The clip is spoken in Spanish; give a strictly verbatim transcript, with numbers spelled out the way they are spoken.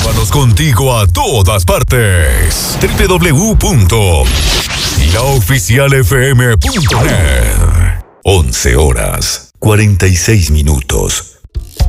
Llévanos contigo a todas partes. doble u doble u doble u punto la oficial f m punto net. once horas, cuarenta y seis minutos.